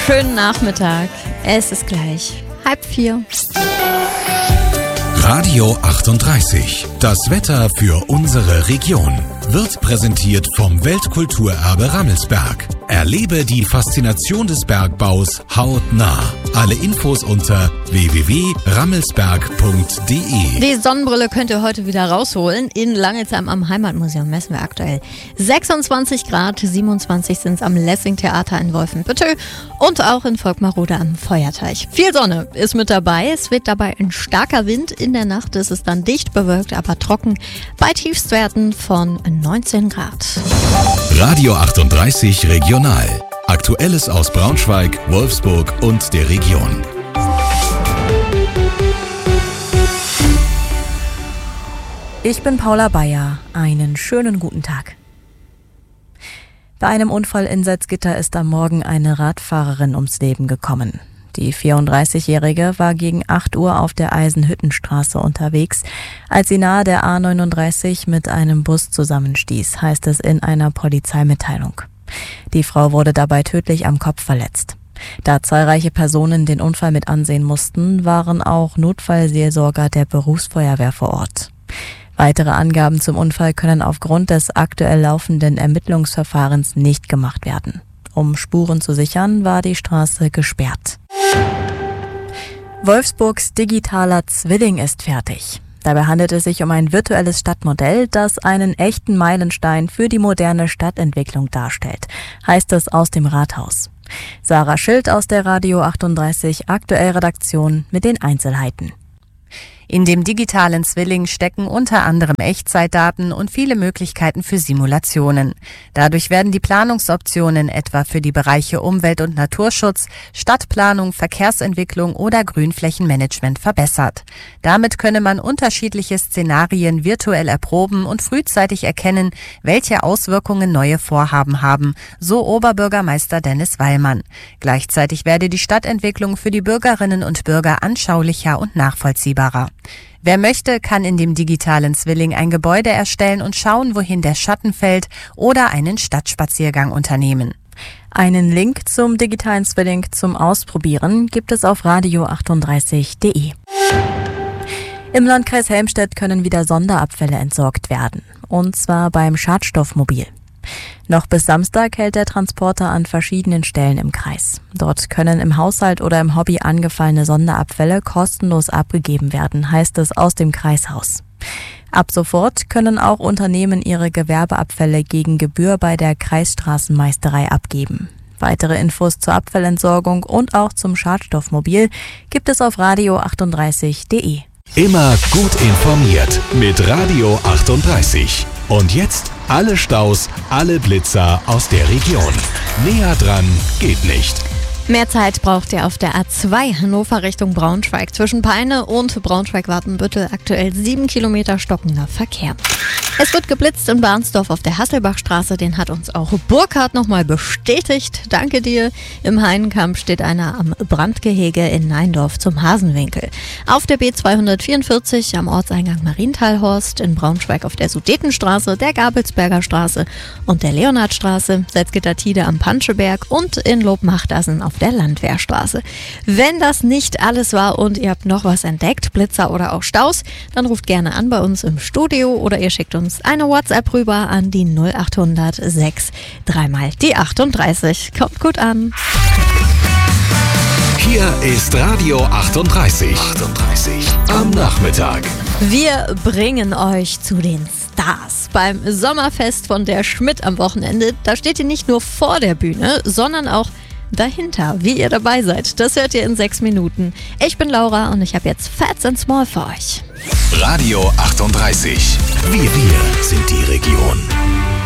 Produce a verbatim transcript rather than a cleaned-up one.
schönen Nachmittag. Es ist gleich halb vier. Radio achtunddreißig. Das Wetter für unsere Region wird präsentiert vom Weltkulturerbe Rammelsberg. Erlebe die Faszination des Bergbaus hautnah. Alle Infos unter w w w punkt rammelsberg punkt d e. Die Sonnenbrille könnt ihr heute wieder rausholen. In Langelsheim am Heimatmuseum messen wir aktuell sechsundzwanzig Grad, siebenundzwanzig sind es am Lessing-Theater in Wolfenbüttel und auch in Volkmarode am Feuerteich. Viel Sonne ist mit dabei. Es weht dabei ein starker Wind. In der Nacht ist es dann dicht bewölkt, aber trocken bei Tiefstwerten von neunzehn Grad. Radio achtunddreißig Regional. Aktuelles aus Braunschweig, Wolfsburg und der Region. Ich bin Paula Bayer. Einen schönen guten Tag. Bei einem Unfall in Salzgitter ist am Morgen eine Radfahrerin ums Leben gekommen. Die vierunddreißigjährige war gegen acht Uhr auf der Eisenhüttenstraße unterwegs, als sie nahe der A neununddreißig mit einem Bus zusammenstieß, heißt es in einer Polizeimitteilung. Die Frau wurde dabei tödlich am Kopf verletzt. Da zahlreiche Personen den Unfall mit ansehen mussten, waren auch Notfallseelsorger der Berufsfeuerwehr vor Ort. Weitere Angaben zum Unfall können aufgrund des aktuell laufenden Ermittlungsverfahrens nicht gemacht werden. Um Spuren zu sichern, war die Straße gesperrt. Wolfsburgs digitaler Zwilling ist fertig. Dabei handelt es sich um ein virtuelles Stadtmodell, das einen echten Meilenstein für die moderne Stadtentwicklung darstellt, heißt es aus dem Rathaus. Sarah Schild aus der Radio achtunddreißig Aktuell Redaktion mit den Einzelheiten. In dem digitalen Zwilling stecken unter anderem Echtzeitdaten und viele Möglichkeiten für Simulationen. Dadurch werden die Planungsoptionen etwa für die Bereiche Umwelt- und Naturschutz, Stadtplanung, Verkehrsentwicklung oder Grünflächenmanagement verbessert. Damit könne man unterschiedliche Szenarien virtuell erproben und frühzeitig erkennen, welche Auswirkungen neue Vorhaben haben, so Oberbürgermeister Dennis Weilmann. Gleichzeitig werde die Stadtentwicklung für die Bürgerinnen und Bürger anschaulicher und nachvollziehbarer. Wer möchte, kann in dem digitalen Zwilling ein Gebäude erstellen und schauen, wohin der Schatten fällt oder einen Stadtspaziergang unternehmen. Einen Link zum digitalen Zwilling zum Ausprobieren gibt es auf radio achtunddreißig punkt d e. Im Landkreis Helmstedt können wieder Sonderabfälle entsorgt werden, und zwar beim Schadstoffmobil. Noch bis Samstag hält der Transporter an verschiedenen Stellen im Kreis. Dort können im Haushalt oder im Hobby angefallene Sonderabfälle kostenlos abgegeben werden, heißt es aus dem Kreishaus. Ab sofort können auch Unternehmen ihre Gewerbeabfälle gegen Gebühr bei der Kreisstraßenmeisterei abgeben. Weitere Infos zur Abfallentsorgung und auch zum Schadstoffmobil gibt es auf radio achtunddreißig punkt d e. Immer gut informiert mit Radio achtunddreißig. Und jetzt alle Staus, alle Blitzer aus der Region. Näher dran geht nicht. Mehr Zeit braucht ihr auf der A zwei Hannover Richtung Braunschweig. Zwischen Peine und Braunschweig-Wartenbüttel aktuell sieben Kilometer stockender Verkehr. Es wird geblitzt in Barnsdorf auf der Hasselbachstraße. Den hat uns auch Burkhard nochmal bestätigt. Danke dir. Im Heinenkamp steht einer am Brandgehege in Neindorf zum Hasenwinkel. Auf der B zweihundertvierundvierzig am Ortseingang Marienthalhorst, in Braunschweig auf der Sudetenstraße, der Gabelsberger Straße und der Leonhardstraße, Salzgitter-Tide am Panscheberg und in Lobmachtassen auf der Landwehrstraße. Wenn das nicht alles war und ihr habt noch was entdeckt, Blitzer oder auch Staus, dann ruft gerne an bei uns im Studio oder ihr schickt uns eine WhatsApp rüber an die null achthundert sechs dreimal die achtunddreißig. Kommt gut an. Hier ist Radio achtunddreißig. achtunddreißig am Nachmittag. Wir bringen euch zu den Stars beim Sommerfest von der Schmidt am Wochenende. Da steht ihr nicht nur vor der Bühne, sondern auch dahinter. Wie ihr dabei seid, das hört ihr in sechs Minuten. Ich bin Laura und ich habe jetzt Fats and Small für euch. Radio achtunddreißig. Wir, wir sind die Region.